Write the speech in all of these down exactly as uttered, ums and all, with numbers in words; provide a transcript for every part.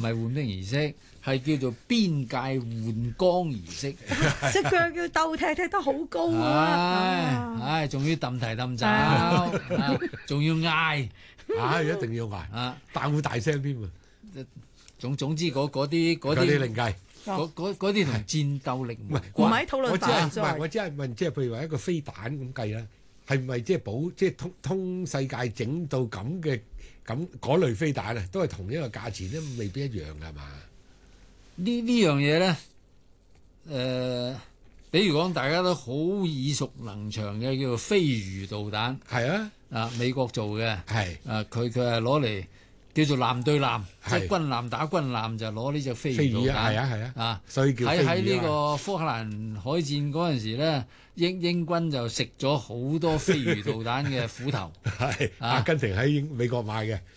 換兵儀式，係叫做邊界換崗儀式。 隻腳要鬥踢踢得好高啊！ 唉唉，仲要揼蹄揼爪，仲要嗌， 啊一定要嗌， 啊但會大聲添啊！ 總總之嗰嗰啲嗰啲嗰啲另計， 嗰嗰嗰啲同戰鬥力無唔關。 係討論我只係大唔係我只係問，即係譬如話一個飛彈咁計啦，係唔係即係保即係通通世界整到咁嘅咁嗰類飛彈啊，都係同一個價錢都未必一樣㗎嘛？ 呢呢樣嘢咧，誒，比如講大家都好耳熟能詳嘅叫做飛魚導彈， 係啊， 啊美國做嘅， 係啊佢佢係攞嚟叫做艦對艦，即係係軍艦打軍艦就攞呢隻飛飛魚魚導彈， 啊係啊係啊， 啊所以叫飛喺喺呢魚啊嘛個福克蘭海戰嗰陣時咧，英英軍就食咗好多飛魚導彈嘅苦頭， 係啊阿根廷喺英美國買嘅，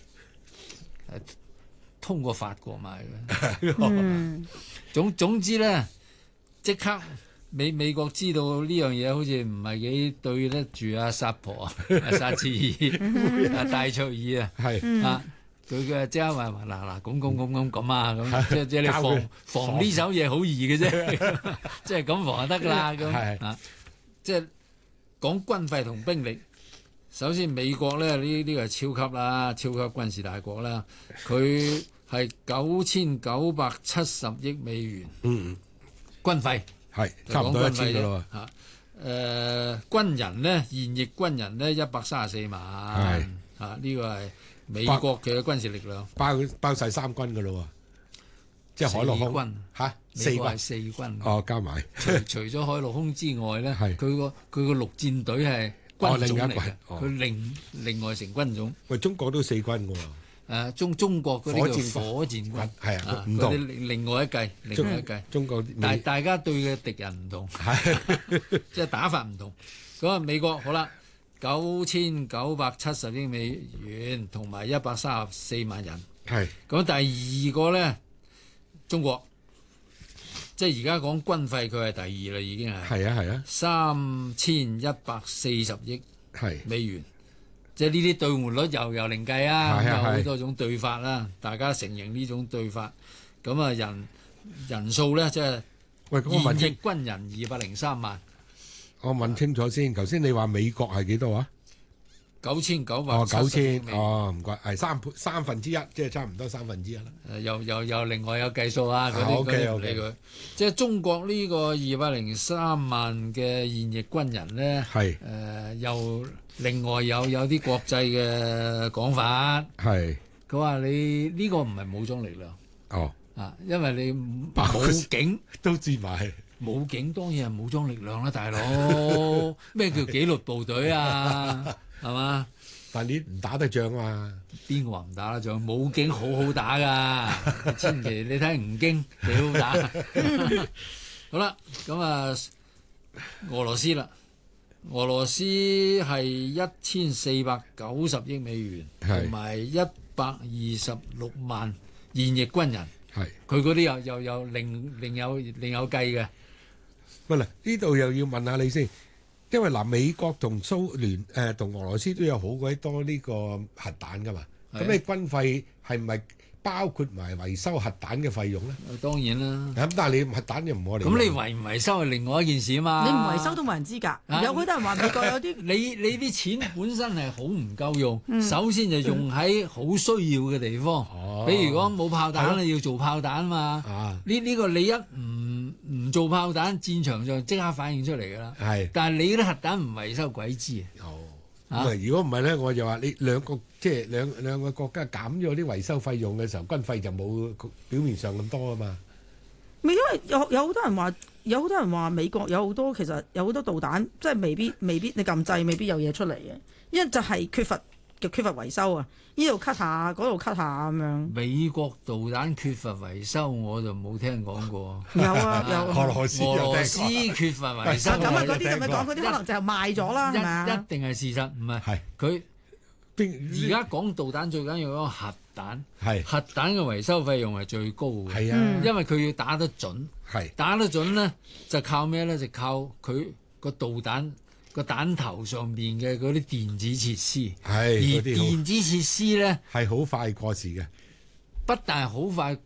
通過法國買嘅。 嗯， 總總之咧，即刻美美國知道呢樣嘢好似唔係幾對得住阿薩婆啊、撒切爾、阿戴卓爾啊， 係啊佢嘅即刻話話嗱嗱咁咁咁咁咁啊咁，即即係你教佢防防呢手嘢好易嘅啫，即係咁防就得㗎啦咁係啊，即係講軍費同兵力。首先美國咧呢呢個係超級啦，超級軍事大國啦，佢係九千九百七十億美元嗯軍費。 係差唔多一千㗎咯喎， 嚇誒軍人咧，現役軍人咧一百三十四萬， 係嚇呢個係美國嘅軍事力量。 包包曬三軍㗎咯喎，即係海陸空四軍嚇四軍美國係四軍。 哦加埋， 除除咗海陸空之外咧， 係佢個佢個陸戰隊係軍種嚟哦另一嘅軍，哦佢另另外成軍種。 喂中國都四軍㗎喎， 誒中中國嗰火箭啲叫火箭軍， 係啊啊唔同嗰啲另另外一計，另外一計。 中國但係美大家對嘅敵人唔同。 係即係打法唔同。咁啊，美國好啦，九千九百七十億美元同埋一百三十四萬人。 係咁第二個咧，中國即係而家講軍費，佢係第二啦，已經係係啊係啊三千一百四十億係美元。即係呢啲兌換率又又另計啊，有係啊係好多種對法啦，大家承認呢種對法。咁啊人人數咧，即係喂咁我問清現役軍人二百零三萬。 我問清楚先，頭先你話美國係幾多啊？ 九千九百哦九千美元哦唔該係三倍三分之一，即係差唔多三分之一啦。 誒又又又另外有計數啊！嗰啊啲嗰 OK， 啲唔理 OK 佢，即係中國呢個二百零三萬嘅現役軍人咧， 係誒又另外有有啲國際嘅講法， 係佢話你呢個唔係武裝力量哦啊，因為你包括武警都知埋武警當然係武裝力量啦，大佬咩叫紀律部隊啊？係嘛？ 但你唔打得仗啊嘛。 邊個話唔打得仗？武警好好打噶，千祈你睇吳京幾好打。好啦，咁啊，俄羅斯啦，俄羅斯係一千四百九十億美元， 係同埋一百二十六萬現役軍人。 係佢嗰啲又又又另另有另有計嘅。 喂嗱，呢度又要問下你先，因為嗱美國同蘇聯誒同俄羅斯都有好鬼多呢個核彈噶嘛， 係啊咁你軍費係咪包括埋維修核彈嘅費用咧？ 當然啦。 咁但係你核彈又唔我哋咁你維唔維修係另外一件事啊嘛。 你唔維修都冇人知㗎。 啊有好多人話美國有啲你你啲錢本身係好唔夠用， 嗯首先就用喺好需要嘅地方， 哦比如講冇炮係咯彈你要做炮彈嘛。 啊呢呢、個你一唔唔做炮彈，戰場上即刻反映出嚟㗎啦。 係但係你嗰啲核彈唔維修，鬼知哦。 啊！ 咁啊，如果唔係咧，我就話你兩個即係兩兩個國家減咗啲維修費用嘅時候，軍費就冇表面上咁多啊嘛。 咪因為有有好多人話，有好多人話美國有好多其實有好多導彈，即係未必未必你撳掣未必有嘢出嚟嘅，因為就係缺乏嘅缺乏維修啊，呢度 cut 下，嗰度 cut 下咁樣。 美國導彈缺乏維修，我就冇聽講過。 有啊有俄啊。 羅斯俄羅有斯聽過缺乏維修啊咁啊， 我有嗰啲就咪聽過講嗰啲可能就係賣咗啦，係咪啊？ 一一定係事實，唔係係佢邊而家講導彈最緊要嗰個核彈。 係核彈嘅維修費用係最高嘅， 係啊嗯因為佢要打得準， 係打得準咧就靠咩咧？就靠佢個導彈個彈頭上邊嘅嗰啲電子設施，而係嗰啲好電子設施咧係好快過時嘅。 不但係好快